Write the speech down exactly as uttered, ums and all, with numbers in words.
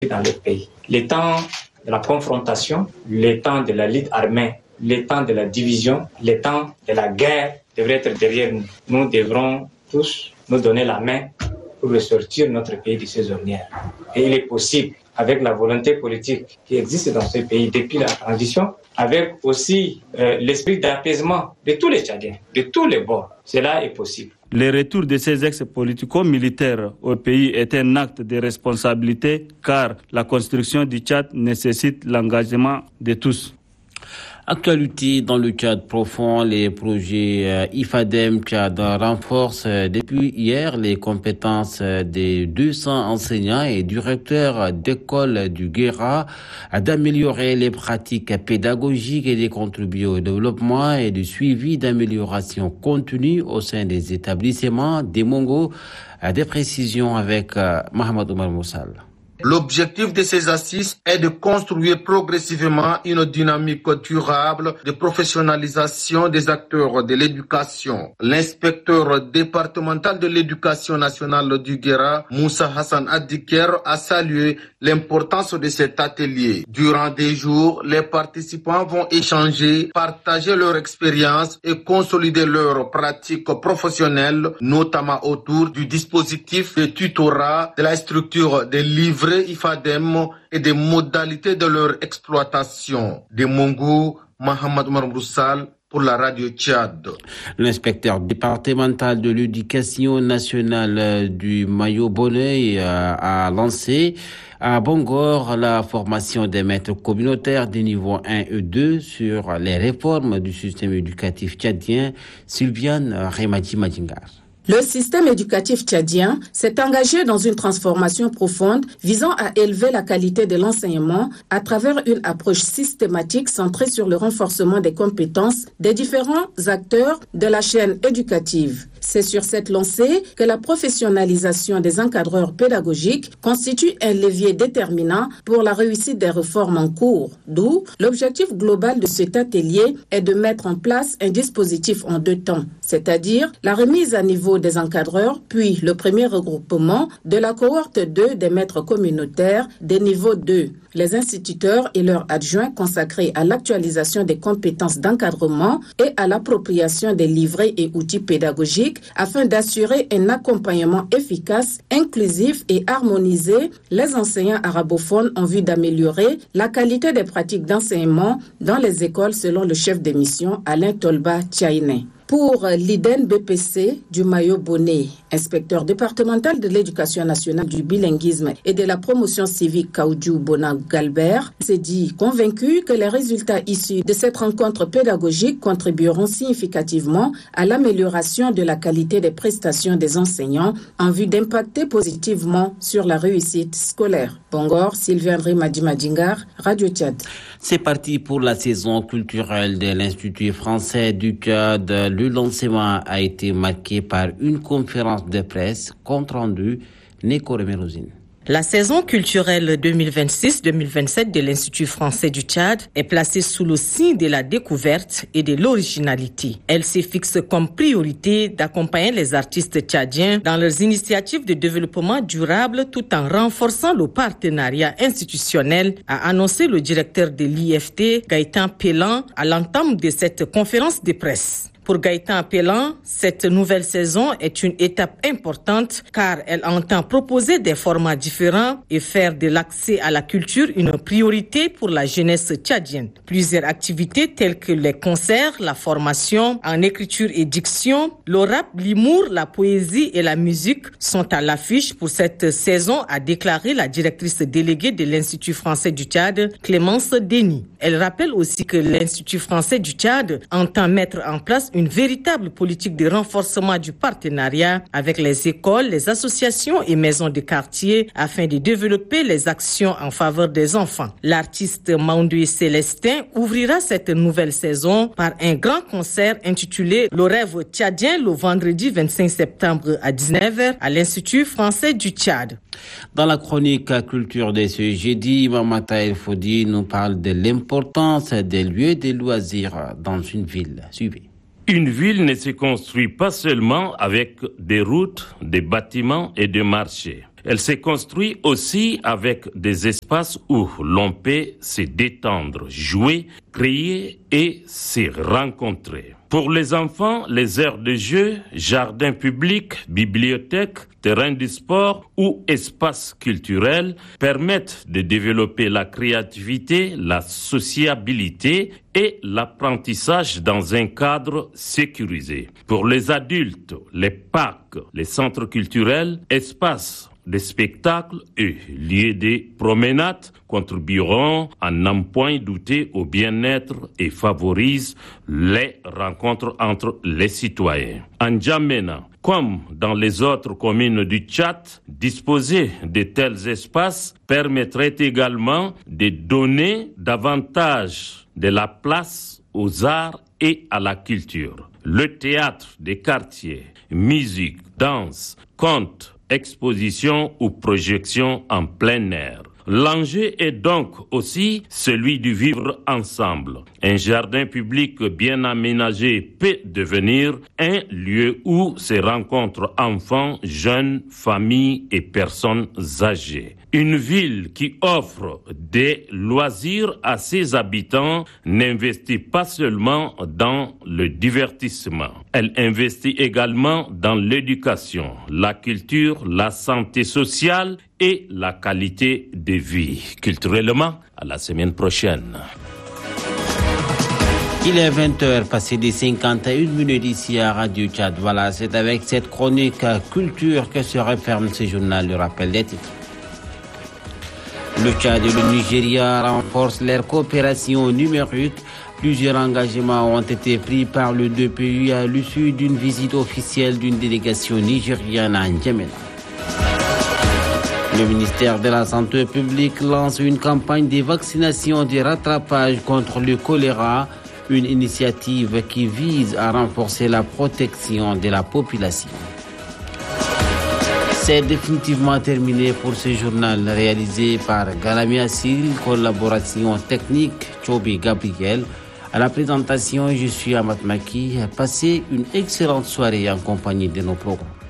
dans le pays. Les temps de la confrontation, les temps de la lutte armée, les temps de la division, les temps de la guerre devraient être derrière nous. Nous devrons tous nous donner la main pour ressortir notre pays de ces ornières. Et il est possible, avec la volonté politique qui existe dans ce pays depuis la transition, avec aussi euh, l'esprit d'apaisement de tous les Tchadiens, de tous les bords. Cela est possible. Le retour de ces ex-politico-militaires au pays est un acte de responsabilité car la construction du Tchad nécessite l'engagement de tous. Actualité dans le Tchad profond, les projets euh, I F A D E M Tchad renforcent euh, depuis hier les compétences euh, des deux cents enseignants et directeurs d'école du Guéra euh, d'améliorer les pratiques pédagogiques et de contribuer au développement et du suivi d'amélioration continue au sein des établissements des Mongo. Euh, des précisions avec euh, Mohamed Omar Moussal. L'objectif de ces assises est de construire progressivement une dynamique durable de professionnalisation des acteurs de l'éducation. L'inspecteur départemental de l'éducation nationale du Guéra, Moussa Hassan Adiker, a salué l'importance de cet atelier. Durant des jours, les participants vont échanger, partager leur expérience et consolider leurs pratiques professionnelles, notamment autour du dispositif de tutorat, de la structure des livrets I F A D E M et des modalités de leur exploitation. De Mongo, Mohamed Omar Broussal pour la radio Tchad. L'inspecteur départemental de l'éducation nationale du Mayo-Bonnet a lancé à Bangor la formation des maîtres communautaires des niveaux un et deux sur les réformes du système éducatif tchadien. Sylviane Remadi Madingar. Le système éducatif tchadien s'est engagé dans une transformation profonde visant à élever la qualité de l'enseignement à travers une approche systématique centrée sur le renforcement des compétences des différents acteurs de la chaîne éducative. C'est sur cette lancée que la professionnalisation des encadreurs pédagogiques constitue un levier déterminant pour la réussite des réformes en cours. D'où l'objectif global de cet atelier est de mettre en place un dispositif en deux temps, c'est-à-dire la remise à niveau des encadreurs, puis le premier regroupement de la cohorte deux des maîtres communautaires des niveaux deux. Les instituteurs et leurs adjoints consacrés à l'actualisation des compétences d'encadrement et à l'appropriation des livrets et outils pédagogiques afin d'assurer un accompagnement efficace, inclusif et harmonisé les enseignants arabophones en vue d'améliorer la qualité des pratiques d'enseignement dans les écoles selon le chef de mission Alain Tolba Tchaïné. Pour l'I D E N B P C du Mayo-Bonnet, inspecteur départemental de l'éducation nationale du bilinguisme et de la promotion civique Kaoudjou Bona-Galbert, s'est dit convaincu que les résultats issus de cette rencontre pédagogique contribueront significativement à l'amélioration de la qualité des prestations des enseignants en vue d'impacter positivement sur la réussite scolaire. Bangor, Sylvain Rimadi Madingar, Radio Tchad. C'est parti pour la saison culturelle de l'Institut français du Tchad. Le lancement a été marqué par une conférence de presse compte rendu Neko Remerozine. La saison culturelle deux mille vingt-six deux mille vingt-sept de l'Institut français du Tchad est placée sous le signe de la découverte et de l'originalité. Elle se fixe comme priorité d'accompagner les artistes tchadiens dans leurs initiatives de développement durable tout en renforçant le partenariat institutionnel, a annoncé le directeur de l'I F T, Gaëtan Pellan, à l'entame de cette conférence de presse. Pour Gaëtan Pellan, cette nouvelle saison est une étape importante car elle entend proposer des formats différents et faire de l'accès à la culture une priorité pour la jeunesse tchadienne. Plusieurs activités telles que les concerts, la formation en écriture et diction, le rap, l'humour, la poésie et la musique sont à l'affiche pour cette saison, a déclaré la directrice déléguée de l'Institut français du Tchad, Clémence Denis. Elle rappelle aussi que l'Institut français du Tchad entend mettre en place une véritable politique de renforcement du partenariat avec les écoles, les associations et maisons de quartier afin de développer les actions en faveur des enfants. L'artiste Maoundoué Célestin ouvrira cette nouvelle saison par un grand concert intitulé Le rêve tchadien le vendredi vingt-cinq septembre à dix-neuf heures à l'Institut français du Tchad. Dans la chronique culture de ce jeudi, Mamata El Fodi nous parle de l'importance des lieux de loisirs dans une ville. Suivez. Une ville ne se construit pas seulement avec des routes, des bâtiments et des marchés. Elle s'est construite aussi avec des espaces où l'on peut se détendre, jouer, créer et se rencontrer. Pour les enfants, les aires de jeu, jardins publics, bibliothèques, terrains de sport ou espaces culturels permettent de développer la créativité, la sociabilité et l'apprentissage dans un cadre sécurisé. Pour les adultes, les parcs, les centres culturels, espaces de spectacles et lieux de promenade contribueront à n'en point douter au bien-être et favorisent les rencontres entre les citoyens. En N'Djamena, comme dans les autres communes du Tchad, disposer de tels espaces permettrait également de donner davantage de la place aux arts et à la culture. Le théâtre des quartiers, musique, danse, contes, exposition ou projection en plein air. L'enjeu est donc aussi celui du vivre ensemble. Un jardin public bien aménagé peut devenir un lieu où se rencontrent enfants, jeunes, familles et personnes âgées. Une ville qui offre des loisirs à ses habitants n'investit pas seulement dans le divertissement. Elle investit également dans l'éducation, la culture, la santé sociale et la qualité de vie. Culturellement, à la semaine prochaine. Il est vingt heures passées de cinquante et une minutes ici à Radio Tchad. Voilà, c'est avec cette chronique culture que se referme ce journal, le rappel des titres. Le Tchad et le Nigeria renforcent leur coopération numérique. Plusieurs engagements ont été pris par les deux pays à l'issue d'une visite officielle d'une délégation nigériane à N'Djamena. Le ministère de la Santé publique lance une campagne de vaccination de rattrapage contre le choléra, une initiative qui vise à renforcer la protection de la population. C'est définitivement terminé pour ce journal réalisé par Galami Assil, collaboration technique Chobi Gabriel. À la présentation, je suis Amat Maki. Passez une excellente soirée en compagnie de nos programmes.